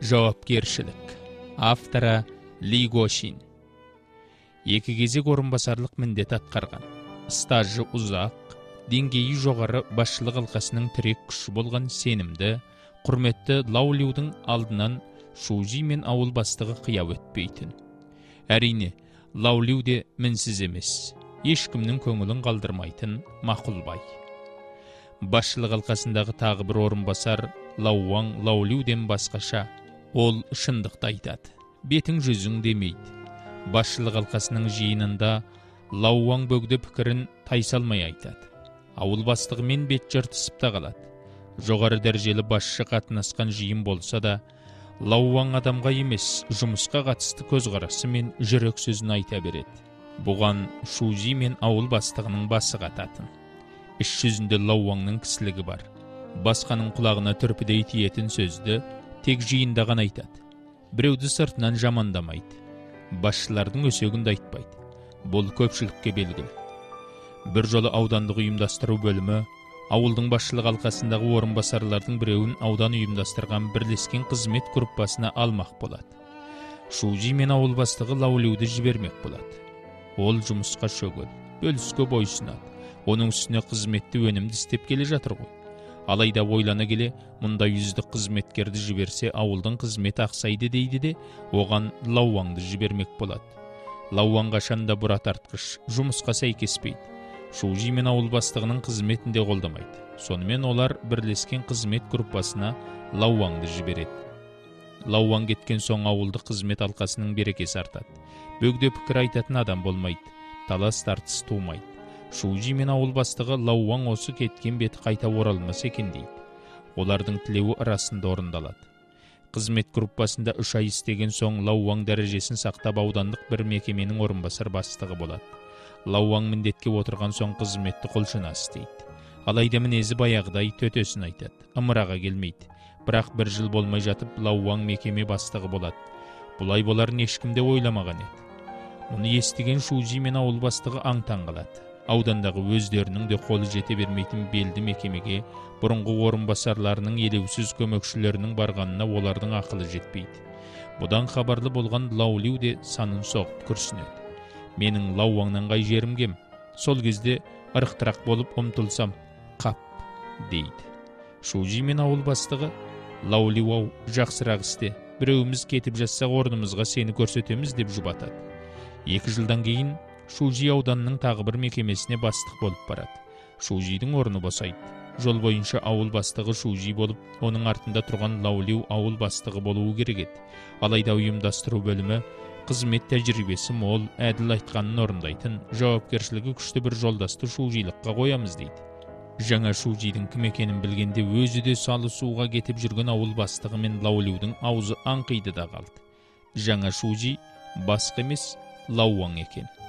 Жауапкершілік. Авторы Ли Гошин. Екі кезек орынбасарлық міндет атқарған. Стажы ұзақ, деңгейі жоғары басшылық алқасының тірек күші болған сенімді, құрметті Лау Лиудың алдынан Шужи мен ауыл бастығы қия өтпейтін. Әрине, Лау Лиу де мінсіз емес, ешкімнің көңілін қалдырмайтын мақұлбай. Басшылық алқасындағы тағы бір орынбасар Лау Ваң Лау Лиуден басқаша. Ол шындықты айтады, бетің жүзің демейді. Басшылық алқасының жиынында Лау Ваң бөгде пікірін тайсалмай айтады. Ауыл бастығымен бет жыртысып та қалады. Жоғары дәрежелі басшы қатынасқан жиын болса да, Лау Ваң адамға емес, жұмысқа қатысты көзқарасы мен жүрек сөзін айта береді. Бұған Шужи мен ауыл бастығының басы қататын. Іс жүзінде Лау Ваңның кісілігі бар. Басқаның құлағына түрпідей тиетін сөзді тек жиында ғана айтады. Біреуді сыртынан жамандамайды. Басшылардың өсегінді айтпайды. Бұл көпшілікке белгілі. Бір жолы аудандық ұйымдастыру бөлімі ауылдың басшылық алқасындағы орынбасарлардың біреуін аудан ұйымдастырған бірлескен қызмет группасына алмақ болады. Шужи мен ауыл бастығы Лау Лиуді жібермек болады. Ол жұмысқа шөгіл, бөліске бойсынады. Оның үстіне қызметті өнімді істеп келе жатыр ғой. Алайда ойлана келе, мұнда үздік қызметкерді жіберсе, ауылдың қызмет ақсайды дейді де, оған Лау Ваңды жібермек болады. Лау Ваң қашанда бұра тартқыш, жұмысқа сәйкеспейді. Шужи мен ауыл бастығының қызметінде қолдамайды. Сонымен олар бірлескен қызмет группасына Лау Ваңды жібереді. Лау Ваң кеткен соң ауылдық қызмет алқасының берекесі артады. Бөгде пікір айтатын адам болмайды, талас тартыс тумайды. Шужи мен ауыл бастығы Лау Ваң осы кеткен беті қайта оралмас екен дейді. Олардың тілеуі арасында орындалады. Қызмет группасында 3 ай істеген соң Лау Ваң дәрежесін сақтап аудандық бір мекеменің орынбасар бастығы болады. Лау Ваң міндетке отырған соң қызметті құлшына істейді. Алайда мінезі баяғыдай төтесін айтады, ымыраға келмейді. Бірақ 1 жыл болмай жатып Лау Ваң мекеме бастығы болады. Бұлай боларын ешкім де ойламаған еді. Мұны естіген Шужи мен ауыл бастығы аң-таң қалады. Аудандағы өздерінің де қолы жете бермейтін белді мекемеге бұрынғы орынбасарларының елеусіз көмекшілерінің барғанына олардың ақылы жетпейді. Бұдан хабарлы болған Лау Лиу де санын соғып күрсінеді. Менің Лау Ваңнан қай жерім кем? Сол кезде ырықтырақ болып ұмтылсам, қап, дейді. Шужи мен ауыл бастығы, Лау Лиу, жақсырақ істе, біреуіміз кетіп жатсақ орнымызға сені көрсетеміз деп жұбатады. 2 жылдан кейін Шужи ауданның тағы бір мекемесіне бастық болып барады. Шужидің орны босайды. Жол бойынша ауыл бастығы Шужи болып, оның артында тұрған Лау Лиу ауыл бастығы болуы керек еді. Алайда ұйымдастыру бөлімі қызмет тәжірибесі мол, әділ айтқанын орындайтын, жауапкершілігі күшті бір жолдасты Шужилыққа қоямыз дейді. Жаңа Шужидің кім екенін білгенде өзі де салы суға кетіп жүрген ауыл бастығы мен Лау Лиудің аузы аңқиды да қалды. Жаңа Шужи басқа емес, Лау Ваң екен.